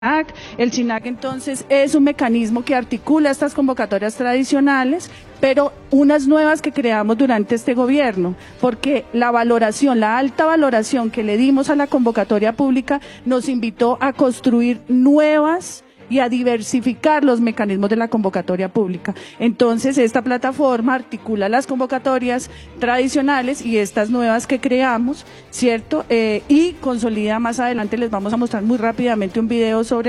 El SINAC entonces es un mecanismo que articula estas convocatorias tradicionales, pero unas nuevas que creamos durante este gobierno, porque la valoración, la alta valoración que le dimos a la convocatoria pública nos invitó a construir nuevas y a diversificar los mecanismos de la convocatoria pública. Entonces, esta plataforma articula las convocatorias tradicionales y estas nuevas que creamos, ¿cierto? Y consolida más adelante, les vamos a mostrar muy rápidamente un video sobre